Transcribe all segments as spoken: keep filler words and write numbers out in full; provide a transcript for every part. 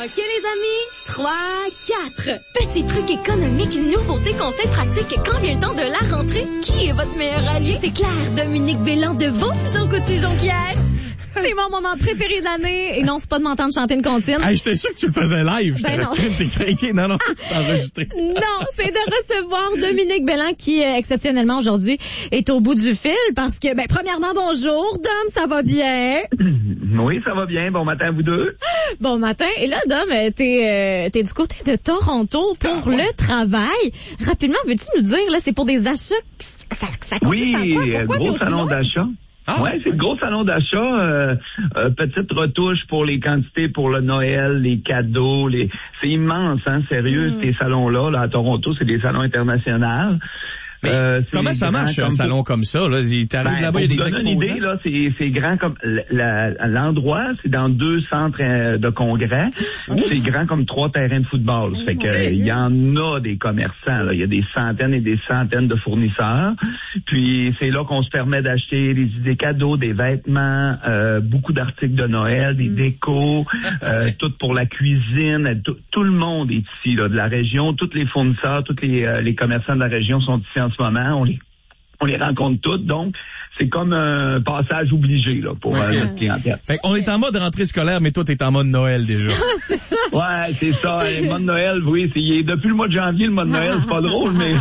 OK, les amis? trois, quatre. Petit truc économique, nouveauté, conseil pratique. Quand vient le temps de la rentrée, qui est votre meilleur allié? C'est clair, Dominique Bélan de Vaux, Jean Coutu-Jonquière. C'est mon moment préféré de l'année. Et non, c'est pas de m'entendre chanter une comptine. Hey, j'étais sûr que tu le faisais live. Ben non. T'es craqué. Non, non, c'est enregistré. Non, c'est de recevoir Dominique Bélan qui, euh, exceptionnellement aujourd'hui, est au bout du fil parce que, ben, premièrement, bonjour, Dom, ça va bien? Oui, ça va bien. Bon matin à vous deux. Bon matin. Et là, Dom, t'es, euh, t'es du côté de Toronto pour ah, ouais. le travail. Rapidement, veux-tu nous dire, là, c'est pour des achats? Ça, ça oui, à quoi? Gros salon d'achat. Ah, ouais, c'est le gros salon d'achat. Euh, euh, petite retouche pour les quantités pour le Noël, les cadeaux, les. C'est immense, hein, sérieux, mm. ces salons-là, là, à Toronto, c'est des salons internationaux. Mais euh, comment ça marche, un salon comme ça? Là? T'arrives ben, là-bas, il y a des exposants. Une idée, là, c'est, c'est grand comme... La, l'endroit, c'est dans deux centres de congrès. Oh. C'est grand comme trois terrains de football. Ça fait que il y en a des commerçants. Là. Il y a des centaines et des centaines de fournisseurs. Puis c'est là qu'on se permet d'acheter des idées cadeaux, des vêtements, euh, beaucoup d'articles de Noël, des mm. décos, euh, tout pour la cuisine. Tout, tout le monde est ici, là, de la région. Tous les fournisseurs, tous les, euh, les commerçants de la région sont ici en ce moment, on les, on les rencontre toutes, donc c'est comme un passage obligé là pour okay. euh, notre clientèle. Fait qu'on est en mode rentrée scolaire, mais toi, t'es en mode Noël déjà. C'est ça. Ouais, c'est ça. Le mode Noël, oui, c'est depuis le mois de janvier, le mode Noël, c'est pas drôle, mais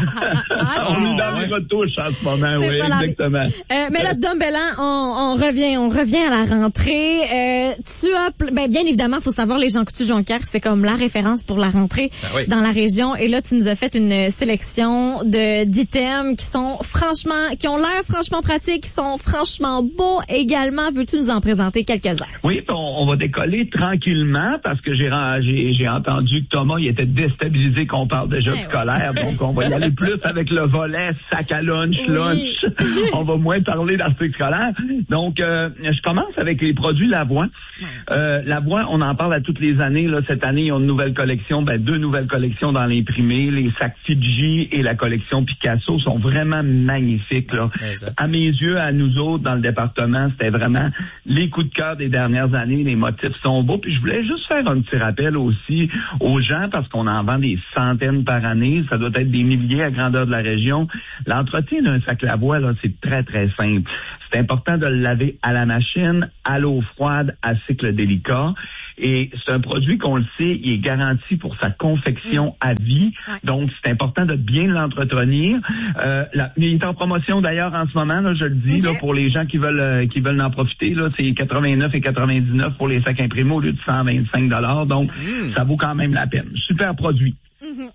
on est dans les retouches en ce moment, c'est oui, exactement. Euh, mais là, Dom Bélan, on, on revient, on revient à la rentrée. Euh, tu as, ben bien évidemment, faut savoir les Jean Coutu-Jonquière, c'est comme la référence pour la rentrée ben oui. dans la région. Et là, tu nous as fait une sélection de d'items qui sont franchement, qui ont l'air franchement pratiques, qui sont franchement beaux également. Veux-tu nous en présenter quelques-uns? Oui, on, on va décoller tranquillement parce que j'ai, j'ai, j'ai entendu que Thomas il était déstabilisé qu'on parle déjà ouais, de scolaire. Ouais. Donc, on va y aller plus avec le volet sac à lunch, oui. lunch. On va moins parler d'articles scolaires. Donc, euh, je commence avec les produits Lavoie. Ouais. Euh, Lavoie, on en parle à toutes les années. Là, cette année, ils ont une nouvelle collection, ben, deux nouvelles collections dans l'imprimé. Les sacs Fiji et la collection Picasso sont vraiment magnifiques. Là. Ouais, à mes yeux, à nous autres, dans le département, c'était vraiment les coups de cœur des dernières années. Les motifs sont beaux. Puis je voulais juste faire un petit rappel aussi aux gens, parce qu'on en vend des centaines par année. Ça doit être des milliers à grandeur de la région. L'entretien d'un sac Lavoie, là, c'est très, très simple. C'est important de le laver à la machine, à l'eau froide, à cycle délicat. Et c'est un produit, qu'on le sait, il est garanti pour sa confection mmh. à vie. Ouais. Donc, c'est important de bien l'entretenir. Euh, la, il est en promotion d'ailleurs en ce moment, là, je le dis, okay. là, pour les gens qui veulent euh, qui veulent en profiter. Là, c'est quatre-vingt-neuf et quatre-vingt-dix-neuf pour les sacs imprimés au lieu de cent vingt-cinq dollars. Donc, mmh. ça vaut quand même la peine. Super produit. Mmh.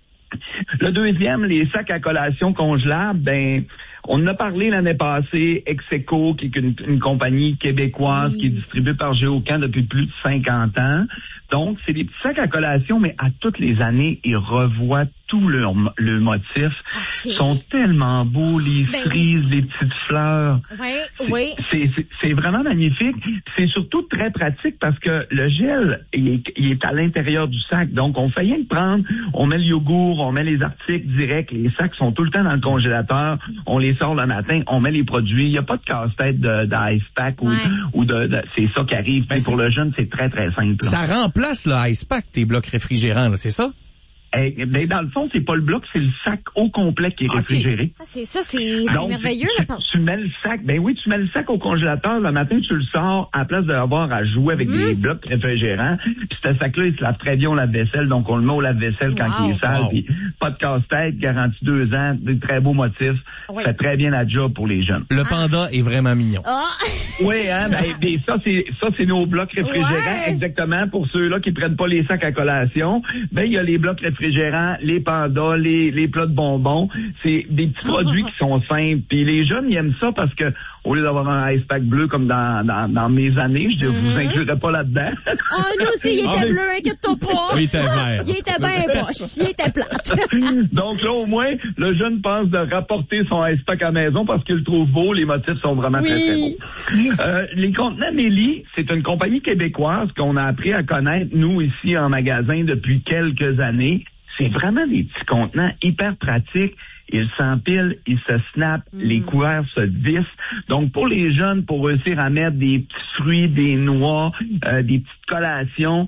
Le deuxième, les sacs à collation congelables, ben... On en a parlé l'année passée, Execo, qui est une, une compagnie québécoise oui. qui est distribuée par Géocan depuis plus de cinquante ans. Donc, c'est des petits sacs à collation, mais à toutes les années, ils revoient tout le, le motif. Okay. Ils sont tellement beaux, les ben, cerises, oui. les petites fleurs. Oui, c'est, oui. C'est, c'est, c'est vraiment magnifique. C'est surtout très pratique parce que le gel, il est, il est à l'intérieur du sac. Donc, on fait rien que prendre, on met le yogourt, on met les articles directs. Les sacs sont tout le temps dans le congélateur. On les sort le matin, on met les produits. Il n'y a pas de casse-tête de, d'ice pack ouais. ou, ou de, de... C'est ça qui arrive. Mais pour le jeune, c'est très, très simple. Ça là. remplace le ice pack, tes blocs réfrigérants, là, c'est ça? Eh, ben, dans le fond, c'est pas le bloc, c'est le sac au complet qui est okay. réfrigéré. Ah, c'est ça, c'est, c'est Donc, merveilleux. Tu, là, tu, tu mets le sac, ben oui, tu mets le sac au congélateur, le matin, tu le sors, à la place d'avoir à jouer avec mmh. des blocs réfrigérants. Puis ce sac-là, il se lave très bien au lave-vaisselle, donc on le met au lave-vaisselle wow. quand il est sale. Wow. Puis pas de casse-tête, garantie deux ans, des très beaux motifs. Oui. Fait très bien la job pour les jeunes. Le panda ah. est vraiment mignon. Ah. Oui, hein, ben, ben, ça, c'est, ça, c'est nos blocs réfrigérants, ouais. exactement, pour ceux-là qui prennent pas les sacs à collation. Ben, il y a les blocs réfrigérants, les pandas, les, les plats de bonbons. C'est des petits produits qui sont simples. Puis les jeunes, ils aiment ça parce que, au lieu d'avoir un ice pack bleu comme dans, dans, dans mes années, je ne mm-hmm. vous inclurai pas là-dedans. Ah, oh, nous aussi, il était ah, bleu, inquiète-toi pas. Il était vert. Il était bien poche. Il était plate. Donc là, au moins, le jeune pense de rapporter son ice pack à la maison parce qu'il le trouve beau. Les motifs sont vraiment oui. très, très beaux. Euh, les contenants Mélie, c'est une compagnie québécoise qu'on a appris à connaître, nous, ici, en magasin, depuis quelques années. C'est vraiment des petits contenants hyper pratiques. Ils s'empilent, ils se snappent, mmh. les couverts se vissent. Donc, pour les jeunes, pour réussir à mettre des petits fruits, des noix, euh, des petites collations,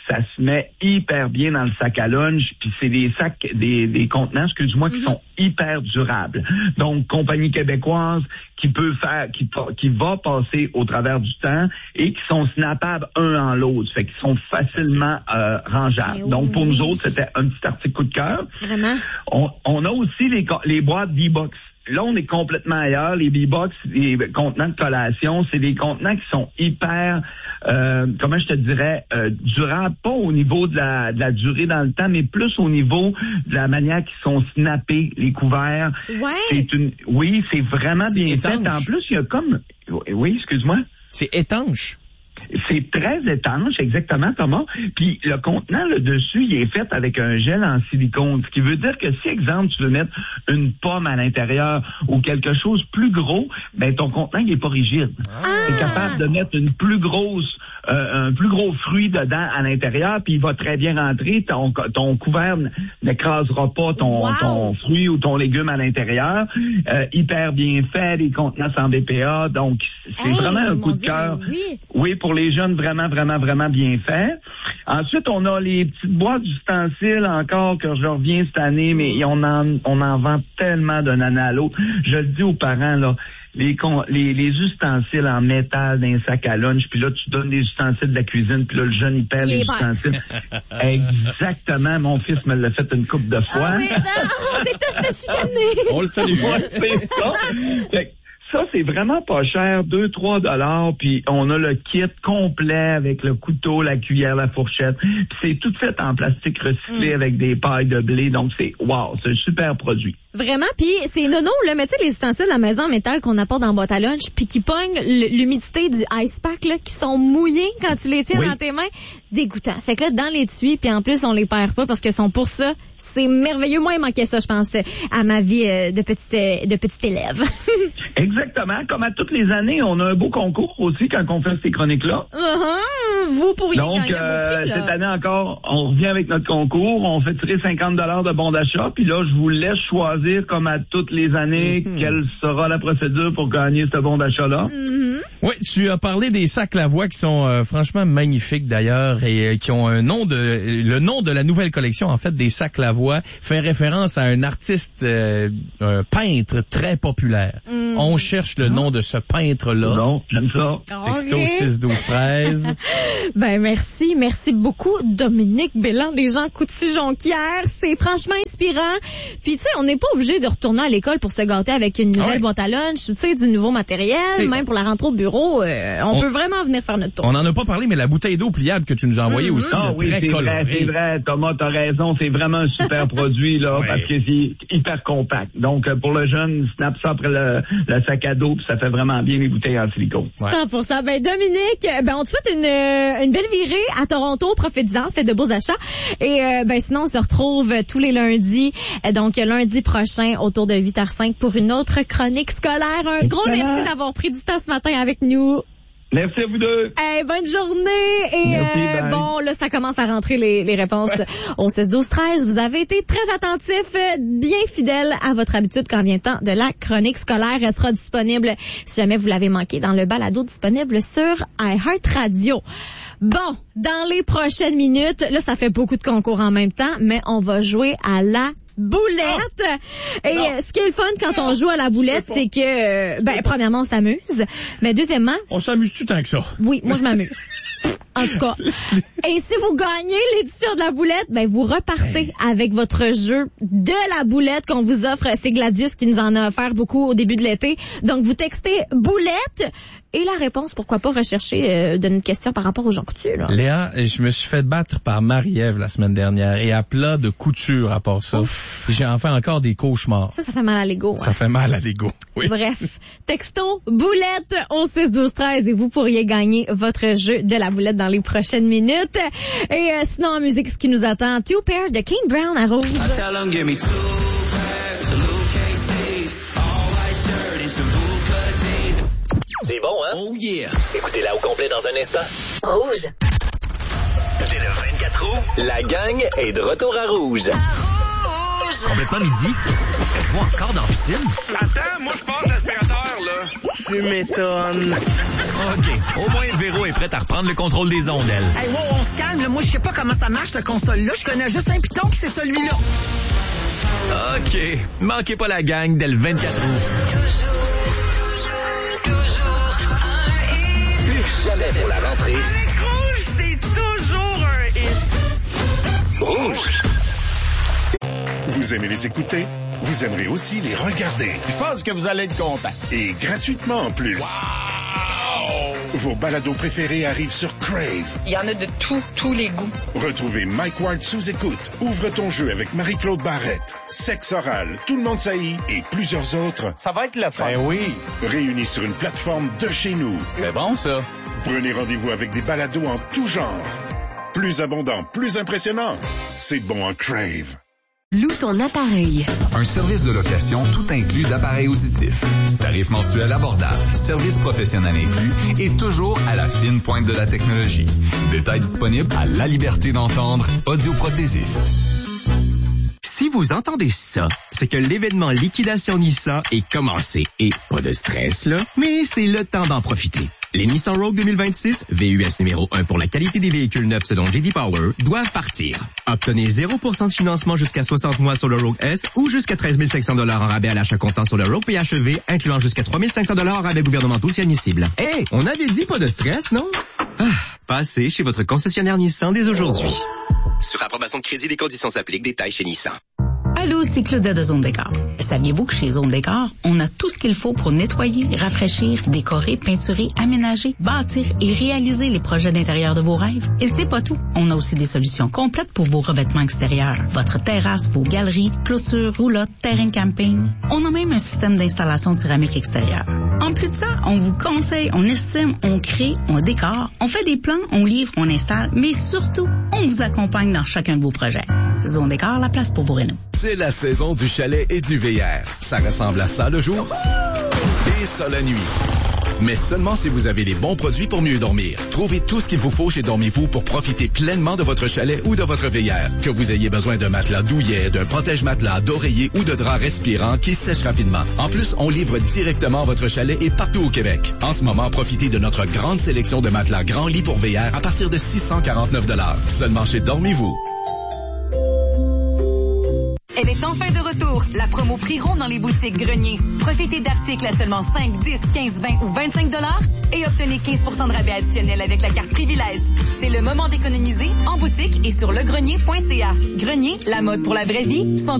ça se met hyper bien dans le sac à lunch, puis c'est des sacs, des, des contenants, excuse-moi, qui sont hyper durables. Donc, compagnie québécoise qui peut faire, qui, qui va passer au travers du temps et qui sont snappables un en l'autre, fait qu'ils sont facilement euh, rangeables. Oui, donc, pour oui. nous autres, c'était un petit article coup de cœur. Vraiment? On, on a aussi les, les boîtes D-Box. Là, on est complètement ailleurs. Les B-Box, les contenants de collation, c'est des contenants qui sont hyper, euh, comment je te dirais, euh, durables, pas au niveau de la, de la durée dans le temps, mais plus au niveau de la manière qu'ils sont snappés, les couverts. Ouais. C'est une, oui, c'est vraiment c'est bien étanche. fait. En plus, il y a comme, oui, excuse-moi. C'est étanche. C'est très étanche, exactement, Thomas. Puis le contenant, le dessus, il est fait avec un gel en silicone. Ce qui veut dire que si, exemple, tu veux mettre une pomme à l'intérieur ou quelque chose plus gros, ben ton contenant, il est pas rigide. Ah. Tu es capable de mettre une plus grosse, euh, un plus gros fruit dedans à l'intérieur, puis il va très bien rentrer. Ton, ton couvert n'écrasera pas ton, wow. ton fruit ou ton légume à l'intérieur. Euh, hyper bien fait, les contenants sans B P A. Donc, c'est hey, vraiment un coup de cœur. Oui. oui, pour les jeunes, vraiment, vraiment, vraiment bien fait. Ensuite, on a les petites boîtes d'ustensiles encore que je reviens cette année, mais on en, on en vend tellement d'un année à l'autre. Je le dis aux parents, là, les, les, les ustensiles en métal d'un sac à lunch, puis là, tu donnes des ustensiles de la cuisine, puis là, le jeune, il perd les ustensiles. Exactement, mon fils me l'a fait une couple de fois. Ah oui, non, c'est tous fait chicaner. On le salue. Ouais, c'est ça. Fait, ça, c'est vraiment pas cher, deux trois dollars, puis on a le kit complet avec le couteau, la cuillère, la fourchette. Puis c'est tout fait en plastique recyclé mmh. avec des pailles de blé, donc c'est wow, c'est un super produit. Vraiment, puis c'est nono, là, mais tu sais, les ustensiles de la maison en métal qu'on apporte dans la boîte à lunch, puis qui pognent l'humidité du ice pack, là, qui sont mouillés quand tu les tiens oui. dans tes mains, dégoûtant. Fait que là, dans l'étui, puis en plus, on les perd pas parce qu'ils sont pour ça. C'est merveilleux. Moi, il manquait ça, je pense, à ma vie de petite, de petite élève. Exactement. Comme à toutes les années, on a un beau concours aussi quand on fait ces chroniques-là. Uh-huh. Vous pourriez Donc, gagner euh, un beau prix, là. cette année encore, on revient avec notre concours. On fait tirer cinquante dollars de bons d'achat. Puis là, je vous laisse choisir, comme à toutes les années, mm-hmm. quelle sera la procédure pour gagner ce bon d'achat-là. Mm-hmm. Oui, tu as parlé des sacs Lavoie qui sont euh, franchement magnifiques d'ailleurs et euh, qui ont un nom de... Le nom de la nouvelle collection, en fait, des sacs Lavoie, fait référence à un artiste, euh, un peintre très populaire. Mm. On cherche le nom de ce peintre-là. Non, j'aime ça. Texto okay. six douze treize. Ben merci, merci beaucoup Dominique Bélan des gens Coutu-Jonquière. C'est franchement inspirant. Puis tu sais, on n'est pas obligé de retourner à l'école pour se gâter avec une nouvelle ouais. boîte à lunch, tu sais, du nouveau matériel, t'sais, même pour la rentrée au bureau, euh, on, on peut vraiment venir faire notre tour. On en a pas parlé, mais la bouteille d'eau pliable que tu nous as envoyée mm-hmm. aussi, ah, là, oui, très c'est colorée. Vrai, c'est vrai, Thomas, t'as raison, c'est vraiment un super produit là, ouais. parce que c'est hyper compact. Donc pour le jeune, snap ça après le, le sac à dos, puis ça fait vraiment bien les bouteilles en silicone. Ouais. cent pour cent. Ben Dominique, ben on te souhaite une, une belle virée à Toronto, profites-en, faites de beaux achats. Et euh, ben sinon on se retrouve tous les lundis, donc lundi prochain autour de huit heures cinq pour une autre chronique scolaire. Un gros Excellent. merci d'avoir pris du temps ce matin avec nous. Merci à vous deux. Hey, bonne journée. Et Merci, euh, bon, là, ça commence à rentrer les, les réponses ouais. au six douze treize. Vous avez été très attentifs, bien fidèles à votre habitude quand vient le temps de la chronique scolaire. Elle sera disponible, si jamais vous l'avez manqué, dans le balado disponible sur iHeartRadio. Bon, dans les prochaines minutes, là, ça fait beaucoup de concours en même temps, mais on va jouer à la boulette. Oh. Et non. ce qui est le fun quand on joue à la boulette, c'est que, ben, premièrement, on s'amuse. Mais deuxièmement... On s'amuse-tu tant que ça? Oui, moi, je m'amuse. En tout cas. Et si vous gagnez l'édition de la boulette, ben vous repartez avec votre jeu de la boulette qu'on vous offre. C'est Gladius qui nous en a offert beaucoup au début de l'été. Donc, vous textez boulette et la réponse, pourquoi pas rechercher euh, d'une question par rapport aux gens coutus. Là. Léa, je me suis fait battre par Marie-Ève la semaine dernière et à plat de couture à part ça. Ouf. J'ai enfin encore des cauchemars. Ça, ça fait mal à l'ego. Ça hein. fait mal à l'ego, oui. Bref, texto boulette au six douze treize et vous pourriez gagner votre jeu de la boulette dans les prochaines minutes. Et euh, sinon, en musique, ce qui nous attend, Two Pair de King Brown à Rouge. C'est bon, hein? Oh yeah! Écoutez-la au complet dans un instant. Rouge. Dès le vingt-quatre août, la gang est de retour à Rouge. À Rouge! Complètement midi. Êtes-vous encore dans la piscine? Attends, moi je passe l'aspirateur, là. Tu m'étonnes. OK. Au moins, Véro est prête à reprendre le contrôle des ondes, elle. Hey, wow, on se calme. Là. Moi, je sais pas comment ça marche, cette console-là. Je connais juste un piton, puis c'est celui-là. OK. Manquez pas la gang dès le vingt-quatre août. Plus jamais pour la rentrée. Avec Rouge, c'est toujours un hit. Rouge. Vous aimez les écouter? Vous aimerez aussi les regarder. Je pense que vous allez être content. Et gratuitement en plus. Wow! Vos balados préférés arrivent sur Crave. Il y en a de tous, tous les goûts. Retrouvez Mike Ward sous écoute. Ouvre ton jeu avec Marie-Claude Barrette. Sexe oral, Tout le monde saillit et plusieurs autres. Ça va être le fun. Ben oui. Réunis sur une plateforme de chez nous. C'est bon, ça. Prenez rendez-vous avec des balados en tout genre. Plus abondant, plus impressionnant. C'est bon en Crave. Loue ton appareil. Un service de location tout inclus d'appareils auditifs. Tarif mensuel abordable, service professionnel inclus et toujours à la fine pointe de la technologie. Détails disponibles à La Liberté d'entendre, audioprothésiste. Si vous entendez ça, c'est que l'événement Liquidation Nissan est commencé. Et pas de stress, là, mais c'est le temps d'en profiter. Les Nissan Rogue deux mille vingt-six, V U S numéro un pour la qualité des véhicules neufs selon J D Power, doivent partir. Obtenez zéro pour cent de financement jusqu'à soixante mois sur le Rogue S ou jusqu'à treize mille cinq cents dollars en rabais à l'achat comptant sur le Rogue P H E V, incluant jusqu'à trois mille cinq cents dollars en rabais gouvernementaux si admissible. Hé, hey, on avait dit pas de stress, non? Ah, passez chez votre concessionnaire Nissan dès aujourd'hui. Sur approbation de crédit, des conditions s'appliquent. Détails chez Nissan. Allô, c'est Claudia de Zone Décor. Saviez-vous que chez Zone Décor, on a tout ce qu'il faut pour nettoyer, rafraîchir, décorer, peinturer, aménager, bâtir et réaliser les projets d'intérieur de vos rêves? Et c'est pas tout. On a aussi des solutions complètes pour vos revêtements extérieurs. Votre terrasse, vos galeries, clôtures, roulottes, terrain de camping. On a même un système d'installation de céramique extérieure. En plus de ça, on vous conseille, on estime, on crée, on décore, on fait des plans, on livre, on installe, mais surtout, on vous accompagne dans chacun de vos projets. Zone Décor, la place pour vos rénaux. C'est la saison du chalet et du V R. Ça ressemble à ça le jour et ça la nuit. Mais seulement si vous avez les bons produits pour mieux dormir. Trouvez tout ce qu'il vous faut chez Dormez-vous pour profiter pleinement de votre chalet ou de votre V R. Que vous ayez besoin d'un matelas douillet, d'un protège-matelas, d'oreiller ou de drap respirant qui sèche rapidement. En plus, on livre directement votre chalet et partout au Québec. En ce moment, profitez de notre grande sélection de matelas grand lit pour V R à partir de six cent quarante-neuf dollars. Seulement chez Dormez-vous. Elle est enfin de retour, la promo prix rond dans les boutiques Grenier. Profitez d'articles à seulement cinq, dix, quinze, vingt ou vingt-cinq dollars et obtenez quinze pour cent de rabais additionnel avec la carte Privilège. C'est le moment d'économiser en boutique et sur legrenier point c a. Grenier, la mode pour la vraie vie, sans